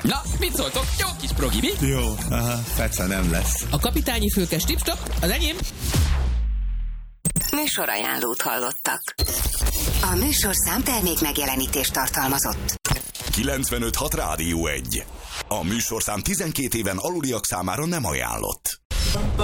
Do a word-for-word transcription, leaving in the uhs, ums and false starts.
Na, mit szóltok? Jó kis progi, mi? Jó, aha, feca nem lesz. A kapitányi fülkes tipstop, az enyém. Műsorajánlót hallottak. A műsorszám termék megjelenítést tartalmazott. kilencvenöt hat Rádió egy. A műsorszám tizenkét éven aluliak számára nem ajánlott.